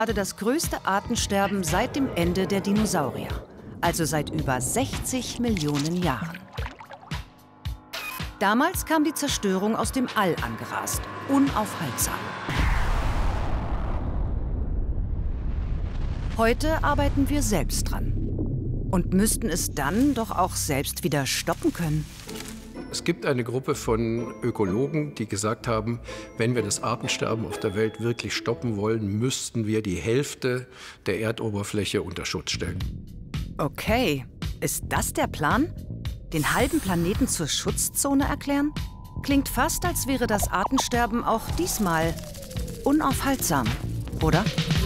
Gerade das größte Artensterben seit dem Ende der Dinosaurier, also seit über 60 Millionen Jahren. Damals kam die Zerstörung aus dem All angerast, unaufhaltsam. Heute arbeiten wir selbst dran und müssten es dann doch auch selbst wieder stoppen können. Es gibt eine Gruppe von Ökologen, die gesagt haben, wenn wir das Artensterben auf der Welt wirklich stoppen wollen, müssten wir die Hälfte der Erdoberfläche unter Schutz stellen. Okay, ist das der Plan? Den halben Planeten zur Schutzzone erklären? Klingt fast, als wäre das Artensterben auch diesmal unaufhaltsam, oder?